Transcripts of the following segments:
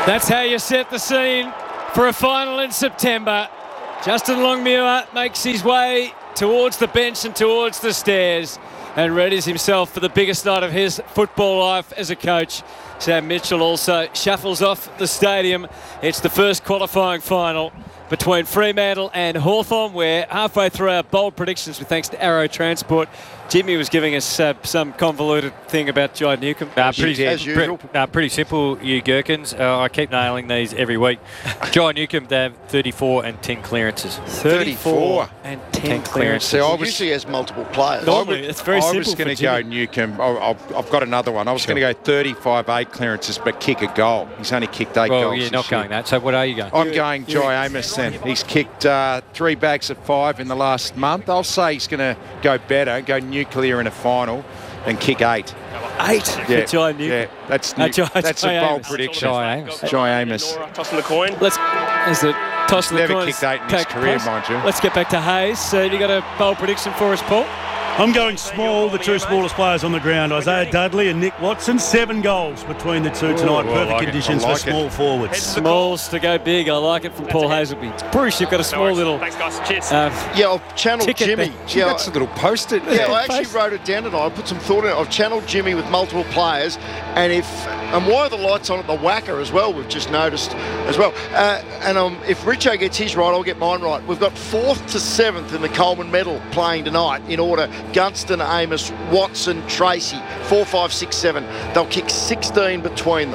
That's how you set the scene for a final in September. Justin Longmuir makes his way towards the bench and towards the stairs and readies himself for the biggest night of his football life as a coach. Sam Mitchell also shuffles off the stadium. It's the first qualifying final between Fremantle and Hawthorn. We're halfway through our bold predictions with thanks to Arrow Transport. Jimmy was giving us some convoluted thing about Jai Newcomb. Pretty simple, you gherkins. I keep nailing these every week. Jai Newcomb, they have 34 and 10 clearances. 34 and 10 clearances. See, I usually has multiple players. Normally, it's very simple. I was going to go Newcomb. I've got another one. I was going to go 35 8 clearances, but kick a goal. He's only kicked 8 goals. Well, you're not going that. So what are you going? I'm going Jai Amos then. He's kicked 3 bags of 5 in the last month. I'll say he's going to go better, go nuclear in a final and kick 8. 8 for Jai Newcomb. Yeah, that's a bold prediction. Jai Amos. Tossing the coin. As the toss of the coin. Never kicked 8 in his career, mind you. Let's get back to Hayes. You got a bold prediction for us, Paul? I'm going small, the two smallest players on the ground, Isaiah Dudley and Nick Watson. 7 goals between the two tonight. Perfect conditions for small forwards. Smalls to go big. I like it from Paul Hazelby. Bruce, you've got a small little... Thanks, guys. Cheers. I've channeled Jimmy. That's a little post-it. I actually wrote it down tonight. I put some thought in it. I've channeled Jimmy with multiple players. And why are the lights on at the Wacker as well? We've just noticed as well. If Richo gets his right, I'll get mine right. We've got 4th to 7th in the Coleman medal playing tonight in order. Gunston, Amos, Watson, Tracy, 4, 5, 6, 7. They'll kick 16 between them.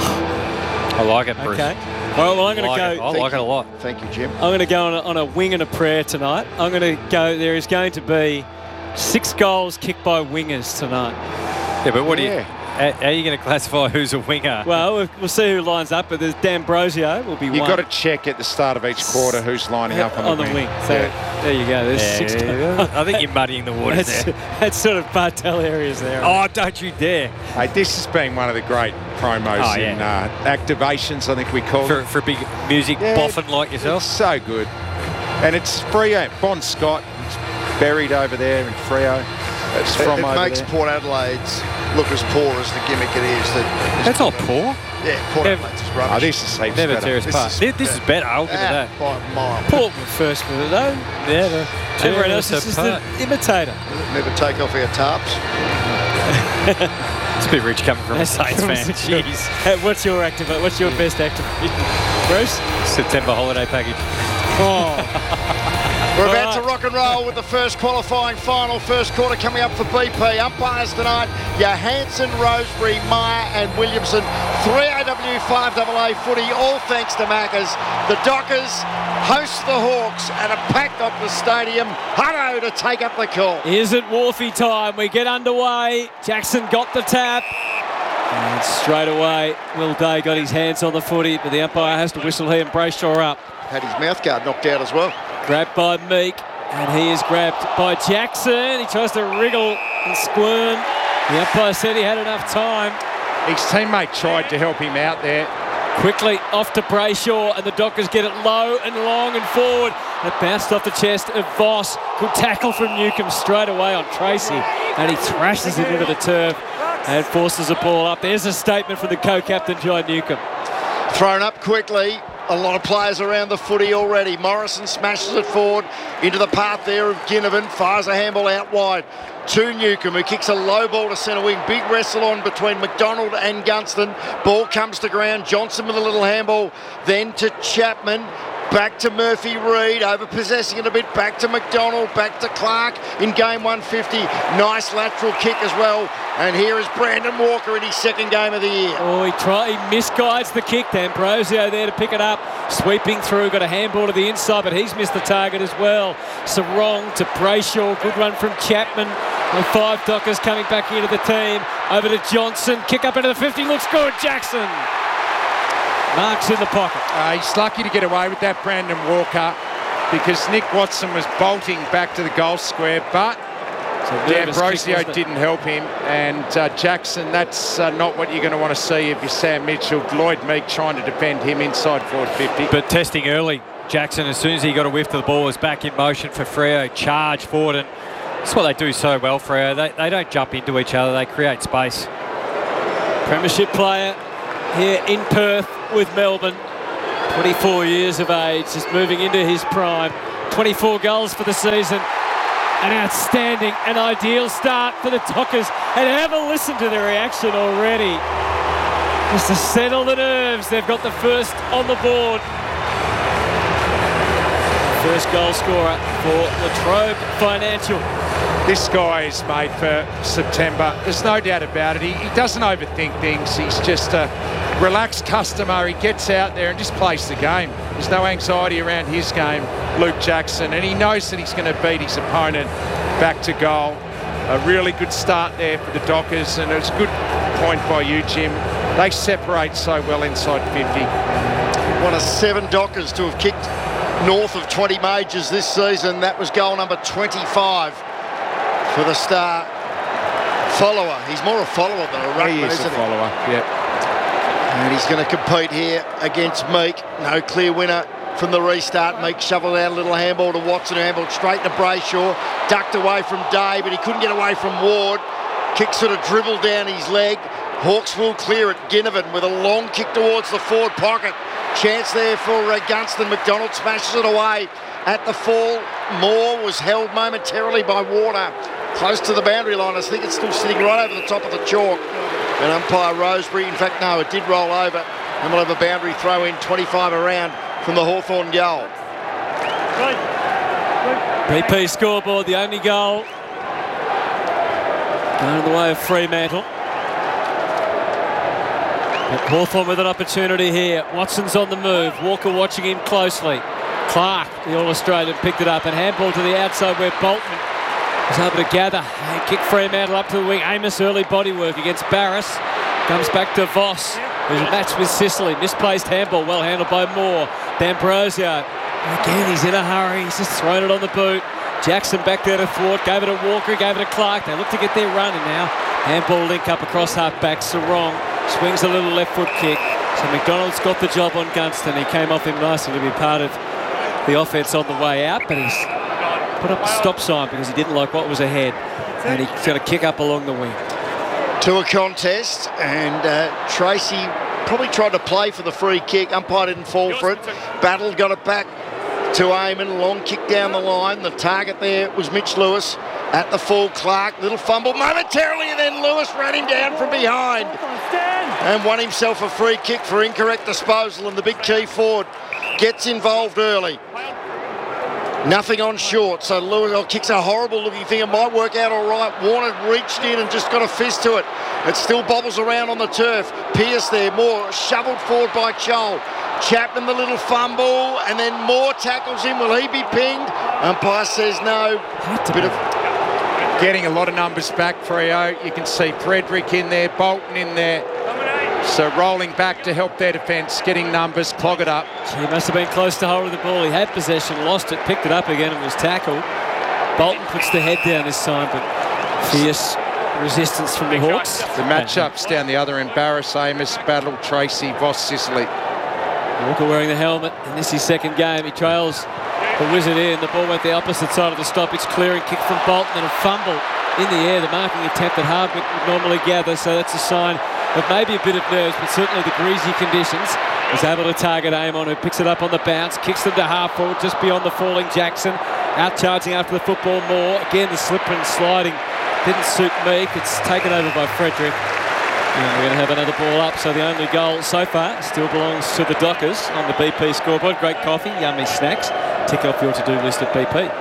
I like it, Bruce. Okay. Well, I'm going to go. I like it a lot. Thank you, Jim. I'm going to go on a wing and a prayer tonight. I'm going to go. There is going to be 6 goals kicked by wingers tonight. Yeah, but what do you? How are you going to classify who's a winger? Well, we'll see who lines up, but there's D'Ambrosio will be one. You've got to check at the start of each quarter who's lining up on the wing. So there you go. There's 6 goals. I think you're muddying the waters there. That's sort of Bartel areas there. Oh, don't you dare. Hey, this has been one of the great promos in activations, I think we call it. For a big music boffin like yourself. It's so good. And it's Freo. Bon Scott, it's buried over there in Freo. It makes Port Adelaide's look as poor as the gimmick it is. That's not poor. Yeah, Port Adelaide's is rubbish. This is heaps Never better. tear us apart. This is better, I'll give it that. By a mile. Port were first with it, though. Never. Everyone else is just the imitator. Never take off our tarps. It's a bit rich coming from a Saints fan. Jeez. What's your best activation, Bruce? September holiday package. We're about to rock and roll with the first qualifying final. First quarter coming up for BP. Umpires tonight, Johansson, Rosebery, Meyer and Williamson. 3AW, 5AA footy, all thanks to Maccas. The Dockers host the Hawks and are packed up the stadium. Hutto to take up the call. Is it Wharfie time? We get underway. Jackson got the tap. And straight away, Will Day got his hands on the footy, but the umpire has to whistle he and Brayshaw up. Had his mouth guard knocked out as well. Grabbed by Meek, and he is grabbed by Jackson. He tries to wriggle and squirm. The umpire said he had enough time. His teammate tried to help him out there. Quickly off to Brayshaw, and the Dockers get it low and long and forward. It bounced off the chest of Voss. Good tackle from Newcomb straight away on Tracy, and he thrashes it into the turf and forces a ball up. There's a statement from the co-captain, Jai Newcomb. Thrown up quickly. A lot of players around the footy already. Morrison smashes it forward into the path there of Ginnivan. Fires a handball out wide to Newcomb, who kicks a low ball to centre wing. Big wrestle on between McDonald and Gunston. Ball comes to ground. Johnson with a little handball. Then to Chapman. Back to Murphy Reid, over-possessing it a bit, back to McDonald, back to Clark in game 150. Nice lateral kick as well. And here is Brandon Walker in his second game of the year. Oh, he misguides the kick. D'Ambrosio there to pick it up. Sweeping through, got a handball to the inside, but he's missed the target as well. Sarong to Brayshaw, good run from Chapman. And 5 Dockers coming back into the team. Over to Johnson, kick up into the 50, looks good, Jackson. Mark's in the pocket. He's lucky to get away with that, Brandon Walker, because Nick Watson was bolting back to the goal square, but D'Ambrosio didn't help him, and Jackson, that's not what you're going to want to see if you're Sam Mitchell. Lloyd Meek trying to defend him inside forward 50. But testing early, Jackson, as soon as he got a whiff of the ball, was back in motion for Freo, charge forward, and that's what they do so well, Freo. They don't jump into each other, they create space. Premiership player, here in Perth with Melbourne. 24 years of age, just moving into his prime. 24 goals for the season. An outstanding and ideal start for the Dockers. And have a listen to the reaction already. Just to settle the nerves, they've got the first on the board. First goal scorer for Latrobe Financial. This guy is made for September. There's no doubt about it. He doesn't overthink things. He's just a relaxed customer. He gets out there and just plays the game. There's no anxiety around his game, Luke Jackson, and he knows that he's going to beat his opponent back to goal. A really good start there for the Dockers, and it was a good point by you, Jim. They separate so well inside 50. One of 7 Dockers to have kicked north of 20 majors this season. That was goal number 25 for the star follower. He's more a follower than a ruckman, isn't he? He is a follower, yeah. And he's going to compete here against Meek. No clear winner from the restart. Meek shoveled out a little handball to Watson, who handballed straight to Brayshaw. Ducked away from Day, but he couldn't get away from Ward. Kick sort of dribbled down his leg. Hawks will clear it. Ginnivan with a long kick towards the forward pocket. Chance there for Gunston. McDonald smashes it away at the fall. Moore was held momentarily by Warner. Close to the boundary line. I think it's still sitting right over the top of the chalk. And umpire Rosebery, in fact, no, it did roll over. And we'll have a boundary throw in 25 around from the Hawthorn goal. BP scoreboard, the only goal going the way of Fremantle. But Hawthorn with an opportunity here. Watson's on the move. Walker watching him closely. Clark, the All-Australian, picked it up and handball to the outside where Bolton was able to gather and kick Fremantle up to the wing. Amos early body work against Barras. Comes back to Voss, who's matched with Sicily. Misplaced handball, well handled by Moore. D'Ambrosio, again he's in a hurry. He's just thrown it on the boot. Jackson back there to thwart, gave it to Walker, gave it to Clark. They look to get their run, and now handball link up across half-back. Sarong swings a little left foot kick. So McDonald's got the job on Gunston. He came off him nicely to be part of the offense on the way out, but he's put up a stop sign because he didn't like what was ahead, and he's going to kick up along the wing. To a contest, and Tracy probably tried to play for the free kick. Umpire didn't fall for it. Battle got it back to Eamon. Long kick down the line. The target there was Mitch Lewis at the full. Clark, little fumble momentarily, and then Lewis ran him down from behind and won himself a free kick for incorrect disposal, and the big key forward gets involved early. Nothing on short, so Lewis kicks a horrible looking thing. It might work out all right. Warner reached in and just got a fist to it. It still bobbles around on the turf. Pearce there, Moore shoveled forward by Chol. Chapman the little fumble, and then Moore tackles him. Will he be pinged? Umpire says no. Bit of getting a lot of numbers back, Freo. You can see Frederick in there, Bolton in there. So rolling back to help their defence, getting numbers, clog it up. He must have been close to holding the ball. He had possession, lost it, picked it up again and was tackled. Bolton puts the head down this time, but fierce resistance from the Hawks. The matchups down the other end, Barras, Amos, Battle, Tracy, Voss, Sicily. Walker wearing the helmet, and this is his second game. He trails the Wizard in. The ball went the opposite side of the stoppage. Clearing kick from Bolton and a fumble in the air. The marking attempt that Hardwick would normally gather, so that's a sign of maybe a bit of nerves, but certainly the greasy conditions. Was able to target Amon, who picks it up on the bounce, kicks them to half forward just beyond the falling Jackson. Out charging after the football Moore. Again, the slip and sliding didn't suit Meek. It's taken over by Frederick. And we're going to have another ball up, so the only goal so far still belongs to the Dockers on the BP scoreboard. Great coffee, yummy snacks. Tick off your to-do list at BP.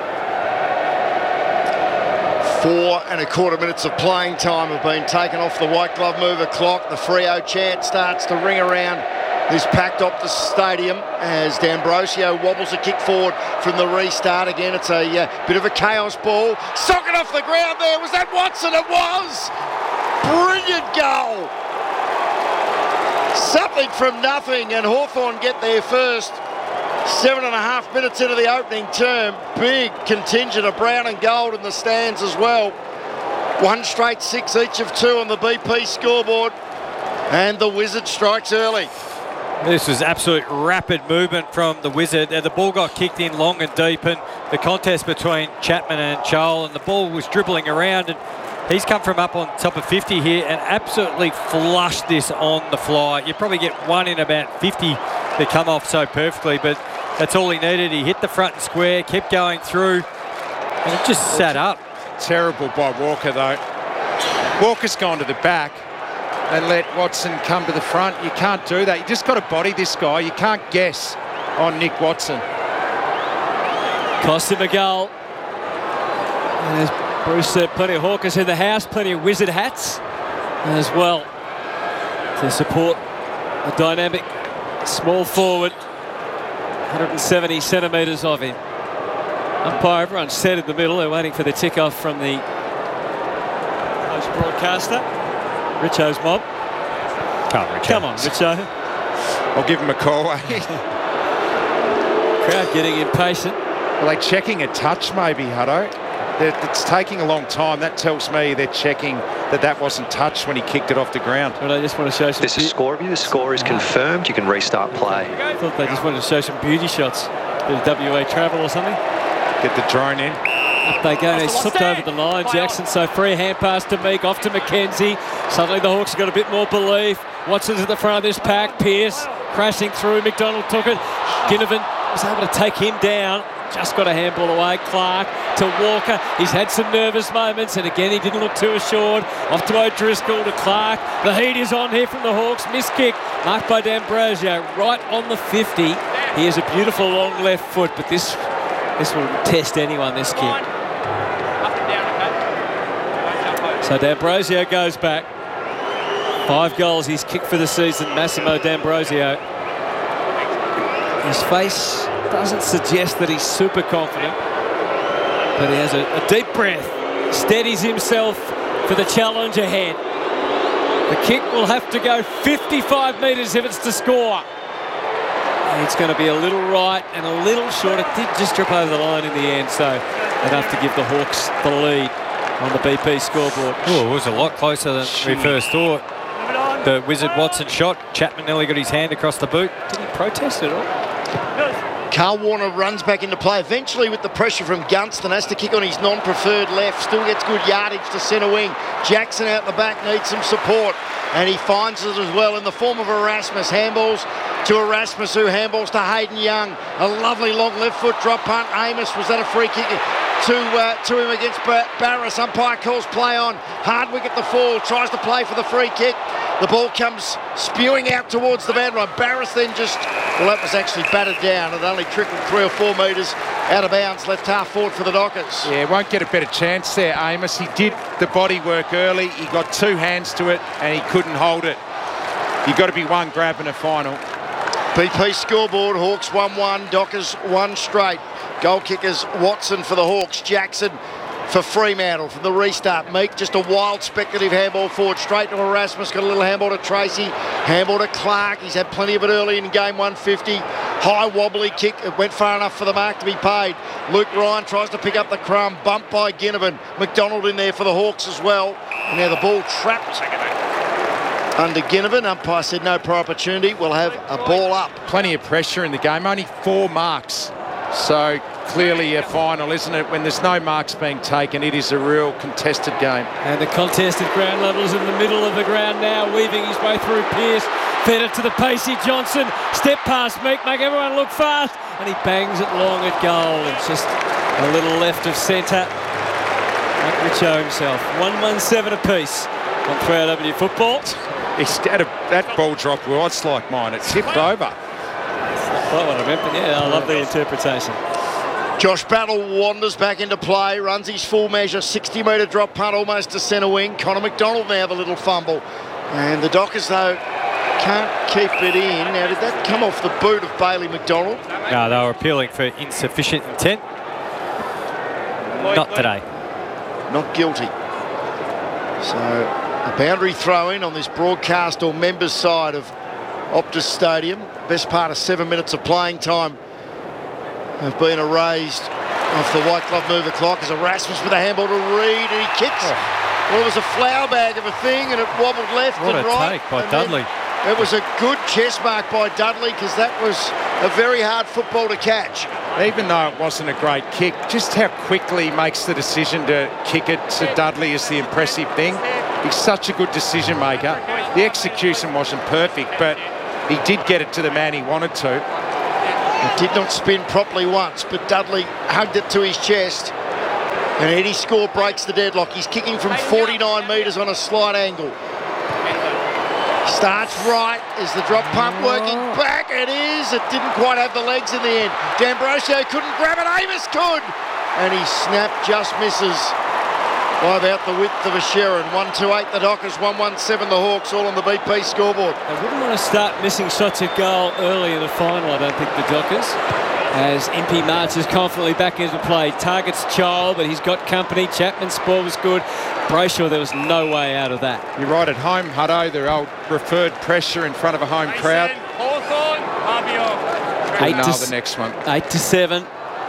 4 1/4 minutes of playing time have been taken off the white glove mover clock. The Freo chant starts to ring around this packed Optus Stadium as D'Ambrosio wobbles a kick forward from the restart. Again, it's a bit of a chaos ball. Socket off the ground there. Was that Watson? It was! Brilliant goal! Something from nothing, and Hawthorn get their first. 7.5 minutes into the opening term. Big contingent of brown and gold in the stands as well. 1 straight 6 each of 2 on the BP scoreboard. And the Wizard strikes early. This was absolute rapid movement from the Wizard. The ball got kicked in long and deep, and the contest between Chapman and Chol, and the ball was dribbling around, and He's come from up on top of 50 here and absolutely flushed this on the fly. You probably get one in about 50 that come off so perfectly, but that's all he needed. He hit the front and square, kept going through, and it just sat up. Terrible by Walker, though. Walker's gone to the back and let Watson come to the front. You can't do that. You just got to body this guy. You can't guess on Nick Watson. Cost him a goal. And as Bruce said, plenty of Hawkers in the house, plenty of wizard hats as well to support a dynamic small forward. 170 centimetres of him. Umpire, everyone's set in the middle. They're waiting for the tick-off from the post-broadcaster. Richo's mob. Come on, Richo. I'll give him a call. Crowd getting impatient. Are they checking a touch maybe, Hutto? It's taking a long time. That tells me they're checking that wasn't touched when he kicked it off the ground. But I just want to show some... This is score review. The score is confirmed. You can restart play. I thought they just wanted to show some beauty shots. Bit of WA travel or something. Get the drone in. Up they go. They slipped over the line, Jackson. So free hand pass to Meek, off to McKenzie. Suddenly the Hawks have got a bit more belief. Watson's at the front of this pack. Pearce crashing through. McDonald took it. Ginnivan was able to take him down. Just got a handball away. Clark to Walker. He's had some nervous moments, and again he didn't look too assured. Off to O'Driscoll to Clark. The heat is on here from the Hawks. Miss kick marked by D'Ambrosio right on the 50. He has a beautiful long left foot, but this will test anyone, this kick. So D'Ambrosio goes back. 5 goals he's kicked for the season, Massimo D'Ambrosio. His face doesn't suggest that he's super confident, but he has a deep breath, steadies himself for the challenge ahead. The kick will have to go 55 metres if it's to score. It's going to be a little right and a little short. It did just trip over the line in the end, so enough to give the Hawks the lead on the BP scoreboard. Oh, it was a lot closer than we first thought. The Wizard Watson shot. Chapman nearly got his hand across the boot. Did he protest at all? Carl Warner runs back into play. Eventually, with the pressure from Gunston, has to kick on his non-preferred left. Still gets good yardage to centre wing. Jackson out the back needs some support, and he finds it as well in the form of Erasmus. Handballs to Erasmus, who handballs to Hayden Young. A lovely long left foot drop punt. Amos, was that a free kick to him against Barras? Umpire calls play on. Hardwick at the fall, tries to play for the free kick. The ball comes spewing out towards the boundary line. Barras then that was actually battered down. It only trickled 3 or 4 metres out of bounds, left half forward for the Dockers. Yeah, won't get a better chance there, Amos. He did the body work early. He got 2 hands to it and he couldn't hold it. You've got to be one grab in a final. BP scoreboard, Hawks 1-1, Dockers 1 straight. Goal kickers, Watson for the Hawks, Jackson for Fremantle from the restart. Meek, just a wild speculative handball forward, straight to Erasmus, got a little handball to Tracy, handball to Clark. He's had plenty of it early in game 150. High wobbly kick, it went far enough for the mark to be paid. Luke Ryan tries to pick up the crumb, bumped by Ginnivan. McDonald in there for the Hawks as well. And now the ball trapped under Ginnivan. Umpire said no prior opportunity. We'll have a ball up. Plenty of pressure in the game, only 4 marks. So clearly a final, isn't it? When there's no marks being taken, it is a real contested game. And the contested ground level is in the middle of the ground now, weaving his way through Pearce. Fed it to the pacey Johnson. Step past Meek, make everyone look fast. And he bangs it long at goal. It's just a little left of centre. Like Richo himself. 1-1-7 apiece on 3RW football. That ball drop was like mine. It tipped over. Quite what I meant, but yeah, I love the interpretation. Josh Battle wanders back into play, runs his full measure, 60-metre drop punt almost to centre wing. Connor McDonald may have a little fumble. And the Dockers, though, can't keep it in. Now, did that come off the boot of Bailey McDonald? No, they were appealing for insufficient intent. Not today. Not guilty. So, a boundary throw-in on this broadcast or members' side of Optus Stadium. Best part of 7 minutes of playing time have been erased off the white glove mover clock as Erasmus with a handball to Reid, and he kicks. Well, it was a flower bag of a thing, and it wobbled left and right. What a take by Dudley. It was a good chest mark by Dudley, because that was a very hard football to catch. even though it wasn't a great kick, just how quickly he makes the decision to kick it to Dudley is the impressive thing. He's such a good decision maker. The execution wasn't perfect, but he did get it to the man he wanted to. It did not spin properly once, but Dudley hugged it to his chest. And Eddie Score breaks the deadlock. He's kicking from 49 metres on a slight angle. Starts right. Is the drop pump working? Back it is. It didn't quite have the legs in the end. D'Ambrosio couldn't grab it. Amos could. And he snapped, just misses by about the width of a Sherrin. 1-2-8 the Dockers, 1-1-7 the Hawks, all on the BP scoreboard. They wouldn't want to start missing shots at goal early in the final, I don't think, the Dockers. As Impey marches confidently back into play. Targets Child, but he's got company. Chapman's ball was good. Brayshaw, there was no way out of that. You're right, at home, Hutto, their old preferred pressure in front of a home crowd. The next one. 8-7.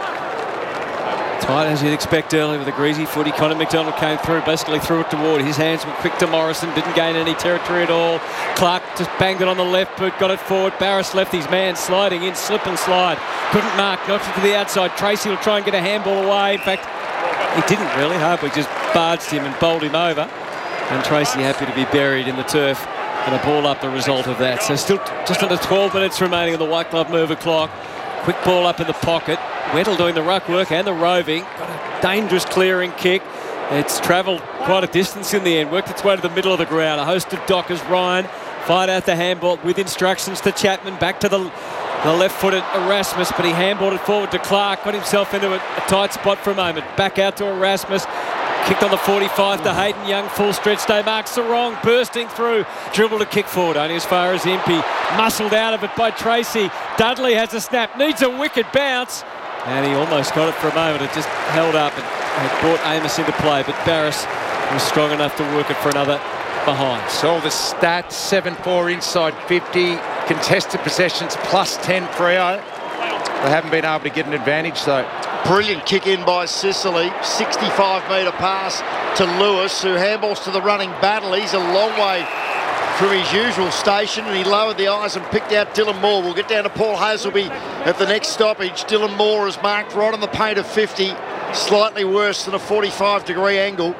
Tight as you'd expect early with a greasy footy. Connor McDonald came through, basically threw it toward. His hands were quick to Morrison, didn't gain any territory at all. Clark just banged it on the left boot, got it forward. Barris left his man sliding in, slip and slide. Couldn't mark, knocked it to the outside. Tracy will try and get a handball away. In fact, he didn't really. Hartwig just barged him and bowled him over. And Tracy happy to be buried in the turf. And a ball up the result of that. So still just under 12 minutes remaining on the White Glove mover clock. Quick ball up in the pocket. Weddle doing the ruck work and the roving. Got a dangerous clearing kick. It's travelled quite a distance in the end. Worked its way to the middle of the ground. A host of Dockers. Ryan fired out the handball with instructions to Chapman. Back to the left-footed Erasmus, but he handballed it forward to Clark. Got himself into a tight spot for a moment. Back out to Erasmus. Kicked on the 45 to Hayden Young. Full stretch day. Mark Sarong bursting through. Dribble to kick forward. Only as far as Impey. Muscled out of it by Tracy. Dudley has a snap. Needs a wicked bounce. And he almost got it for a moment. It just held up and brought Amos into play. But Barris was strong enough to work it for another behind. So the stats, 7-4 inside 50. Contested possessions plus 10 Freo. They haven't been able to get an advantage though. Brilliant kick in by Sicily. 65-metre pass to Lewis, who handballs to the running battle. He's a long way from his usual station, and he lowered the eyes and picked out Dylan Moore. We'll get down to Paul Hasleby at the next stoppage. Dylan Moore is marked right on the paint of 50, slightly worse than a 45-degree angle.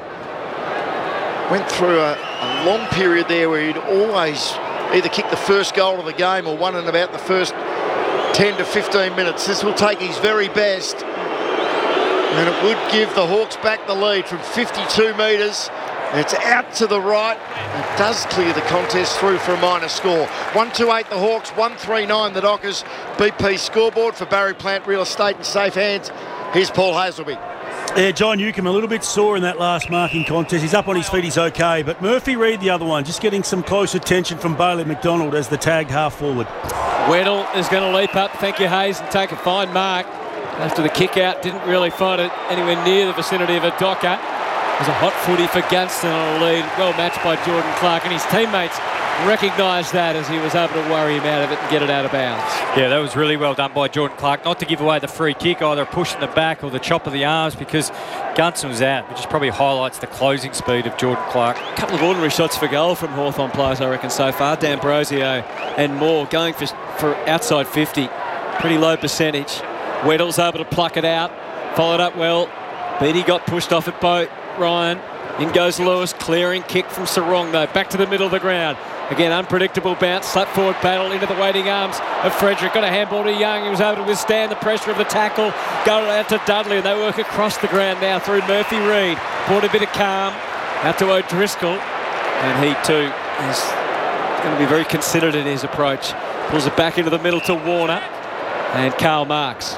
Went through a long period there where he'd always either kick the first goal of the game or won in about the first 10 to 15 minutes. This will take his very best, and it would give the Hawks back the lead from 52 metres. It's out to the right. It does clear the contest through for a minor score. 1-2-8 the Hawks, 1-3-9 the Dockers. BP scoreboard for Barry Plant Real Estate in safe hands. Here's Paul Hasleby. Yeah, John Newcombe a little bit sore in that last marking contest. He's up on his feet, he's okay. But Murphy Reid, the other one, just getting some close attention from Bailey McDonald as the tagged half forward. Weddle is going to leap up, thank you Hayes, and take a fine mark. After the kick out, didn't really find it anywhere near the vicinity of a Docker. It was a hot footy for Gunston on a lead, well matched by Jordan Clark, and his teammates recognised that as he was able to worry him out of it and get it out of bounds. Yeah, that was really well done by Jordan Clark, not to give away the free kick, either pushing the back or the chop of the arms, because Gunston was out, which just probably highlights the closing speed of Jordan Clark. A couple of ordinary shots for goal from Hawthorn players, I reckon, so far. D'Ambrosio and Moore going for outside 50. Pretty low percentage. Weddle's able to pluck it out. Followed up well. Beattie got pushed off it by Ryan. In goes Lewis. Clearing kick from Sarong, though. Back to the middle of the ground. Again, unpredictable bounce. Slap forward battle into the waiting arms of Frederick. Got a handball to Young. He was able to withstand the pressure of the tackle. Got it out to Dudley, and they work across the ground now through Murphy Reid. Brought a bit of calm out to O'Driscoll. And he, too, is going to be very considered in his approach. Pulls it back into the middle to Warner. And Karl Marx.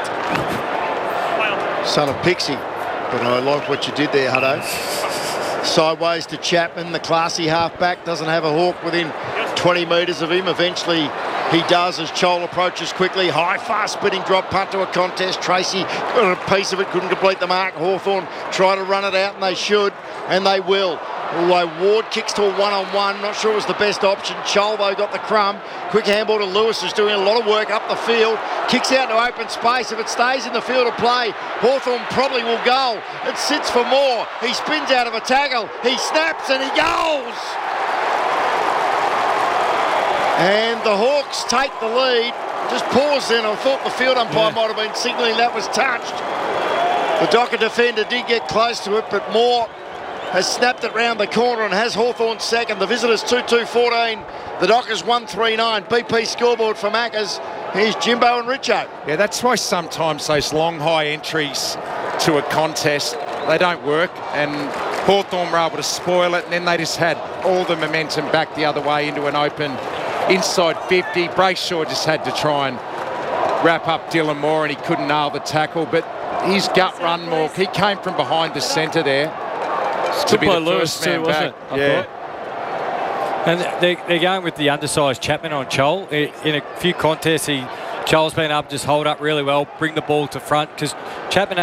Son of Pixie. But I like what you did there, Hutto. Sideways to Chapman, the classy half-back, doesn't have a Hawk within 20 metres of him. Eventually he does as Chol approaches quickly. High, fast-spinning drop punt to a contest. Tracy got a piece of it, couldn't complete the mark. Hawthorn try to run it out, and they should, and they will. Although Ward kicks to a one-on-one, not sure it was the best option. Chol, though, got the crumb. Quick handball to Lewis, who's doing a lot of work up the field. Kicks out to open space. If it stays in the field of play, Hawthorn probably will go. It sits for Moore. He spins out of a tackle. He snaps and he goes. And the Hawks take the lead just paused then. I thought the field umpire might have been signalling that was touched. The Docker defender did get close to it, but Moore has snapped it round the corner and has Hawthorn second. The visitors 2-2-14. The Dockers 1-3-9. BP scoreboard for Maccas. Here's Jimbo and Richo. Yeah, that's why sometimes those long, high entries to a contest, they don't work. And Hawthorn were able to spoil it, and then they just had all the momentum back the other way into an open inside 50. Brayshaw just had to try and wrap up Dylan Moore, and he couldn't nail the tackle. But his gut run, Mork, he came from behind the centre there to be the first man back. Yeah. And they're going with the undersized Chapman on Chol. In a few contests, Chol's been able to just hold up really well, bring the ball to front, because Chapman